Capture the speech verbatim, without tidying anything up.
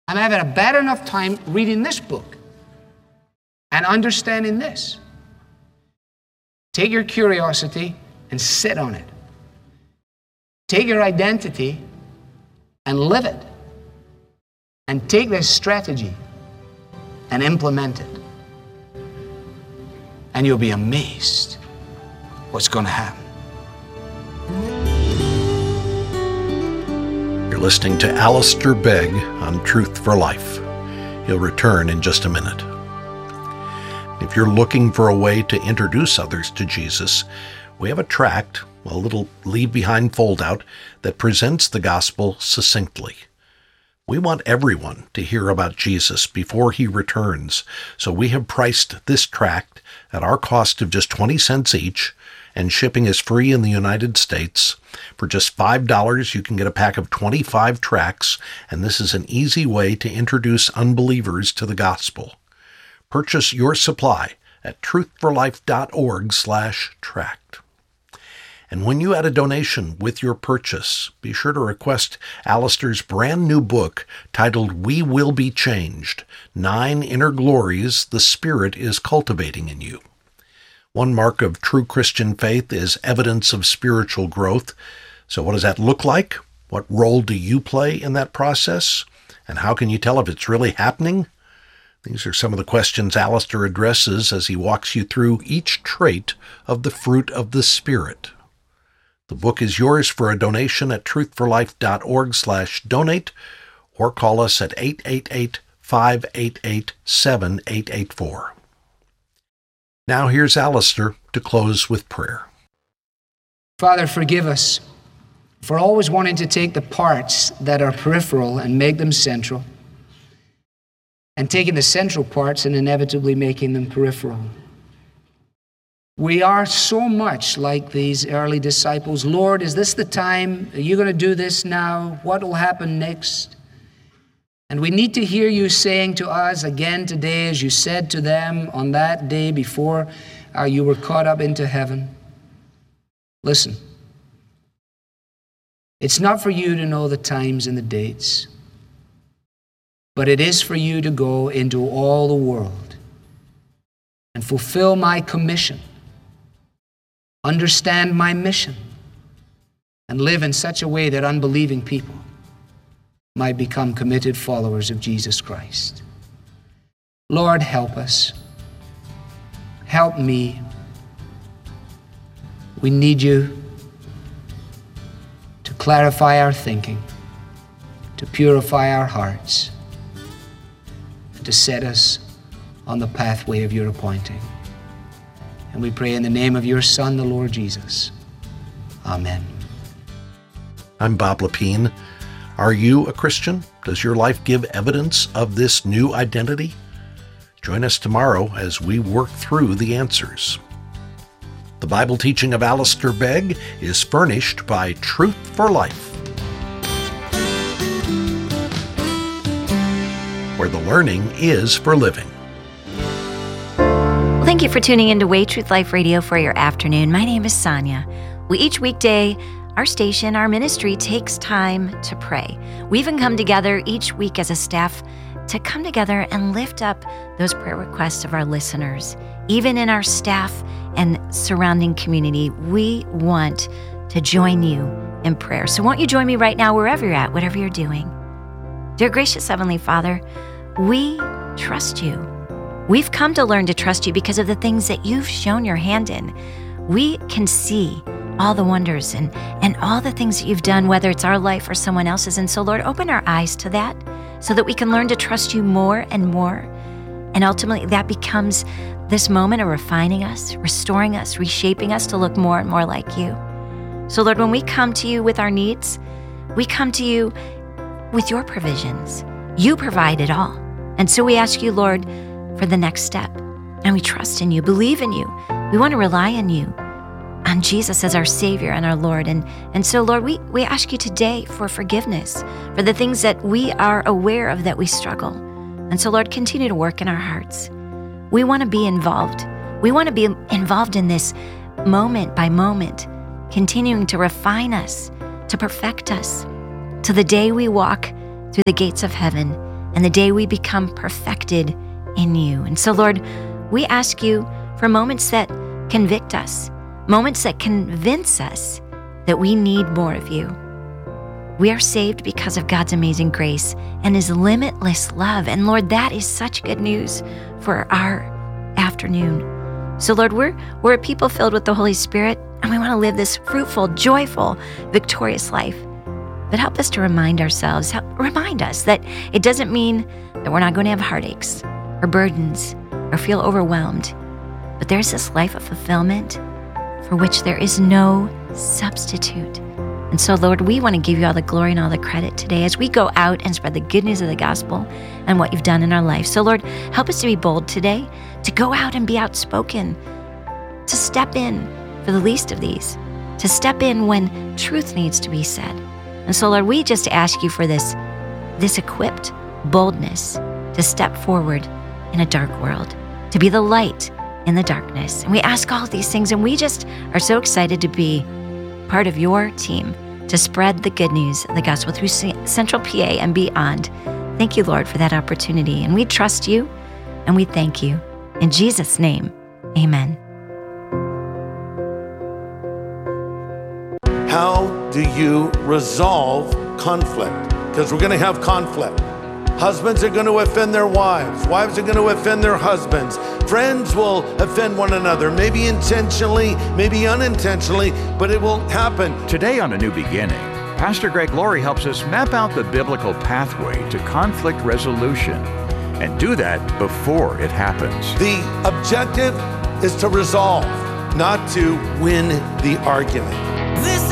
I'm having a bad enough time reading this book and understanding this. Take your curiosity and sit on it. Take your identity and live it. And take this strategy and implement it. And you'll be amazed what's going to happen. You're listening to Alistair Begg on Truth for Life. He'll return in just a minute. If you're looking for a way to introduce others to Jesus, we have a tract, a little leave-behind foldout, that presents the gospel succinctly. We want everyone to hear about Jesus before he returns, so we have priced this tract at our cost of just twenty cents each, and shipping is free in the United States. For just five dollars, you can get a pack of twenty-five tracts, and this is an easy way to introduce unbelievers to the gospel. Purchase your supply at truthforlife.org slash tract. And when you add a donation with your purchase, be sure to request Alistair's brand new book titled We Will Be Changed, Nine Inner Glories the Spirit is Cultivating in You. One mark of true Christian faith is evidence of spiritual growth. So what does that look like? What role do you play in that process? And how can you tell if it's really happening? These are some of the questions Alistair addresses as he walks you through each trait of the fruit of the Spirit. The book is yours for a donation at truthforlife.org slash donate, or call us at eight eight eight, five eight eight, seven eight eight four. Now here's Alistair to close with prayer. Father, forgive us for always wanting to take the parts that are peripheral and make them central, and taking the central parts and inevitably making them peripheral. We are so much like these early disciples. Lord, is this the time? Are you going to do this now? What will happen next? And we need to hear you saying to us again today, as you said to them on that day before uh, you were caught up into heaven. Listen, it's not for you to know the times and the dates, but it is for you to go into all the world and fulfill my commission, understand my mission, and live in such a way that unbelieving people might become committed followers of Jesus Christ. Lord, help us. Help me. We need you to clarify our thinking, to purify our hearts, and to set us on the pathway of your appointing. And we pray in the name of your Son, the Lord Jesus. Amen. I'm Bob Lepine. Are you a Christian? Does your life give evidence of this new identity? Join us tomorrow as we work through the answers. The Bible teaching of Alistair Begg is furnished by Truth for Life, where the learning is for living. Thank you for tuning in to Way Truth Life Radio for your afternoon. My name is Sonia. We each weekday, our station, our ministry takes time to pray. We even come together each week as a staff to come together and lift up those prayer requests of our listeners. Even in our staff and surrounding community, we want to join you in prayer. So won't you join me right now, wherever you're at, whatever you're doing. Dear gracious Heavenly Father, we trust you. We've come to learn to trust you because of the things that you've shown your hand in. We can see all the wonders and, and all the things that you've done, whether it's our life or someone else's. And so, Lord, open our eyes to that so that we can learn to trust you more and more. And ultimately, that becomes this moment of refining us, restoring us, reshaping us to look more and more like you. So, Lord, when we come to you with our needs, we come to you with your provisions. You provide it all. And so we ask you, Lord, for the next step. And we trust in you, believe in you. We want to rely on you, on Jesus as our Savior and our Lord. And, and so, Lord, we, we ask you today for forgiveness for the things that we are aware of that we struggle. And so, Lord, continue to work in our hearts. We want to be involved. We want to be involved in this moment by moment, continuing to refine us, to perfect us, to the day we walk through the gates of heaven and the day we become perfected in you. And so, Lord, we ask you for moments that convict us, moments that convince us that we need more of you. We are saved because of God's amazing grace and his limitless love. And Lord, that is such good news for our afternoon. So Lord, we're, we're a people filled with the Holy Spirit, and we want to live this fruitful, joyful, victorious life. But help us to remind ourselves, help, remind us that it doesn't mean that we're not going to have heartaches or burdens or feel overwhelmed. But there's this life of fulfillment for which there is no substitute. And so, Lord, we want to give you all the glory and all the credit today as we go out and spread the good news of the gospel and what you've done in our life. So, Lord, help us to be bold today, to go out and be outspoken, to step in for the least of these, to step in when truth needs to be said. And so, Lord, we just ask you for this, this equipped boldness to step forward in a dark world, to be the light in the darkness. And we ask all of these things, and we just are so excited to be part of your team to spread the good news of the gospel through Central P A and beyond. Thank you, Lord, for that opportunity. And we trust you, and we thank you. In Jesus' name, amen. How do you resolve conflict? Because we're going to have conflict. Husbands are going to offend their wives. Wives are going to offend their husbands. Friends will offend one another, maybe intentionally, maybe unintentionally, but it will happen. Today on A New Beginning, Pastor Greg Laurie helps us map out the biblical pathway to conflict resolution and do that before it happens. The objective is to resolve, not to win the argument. This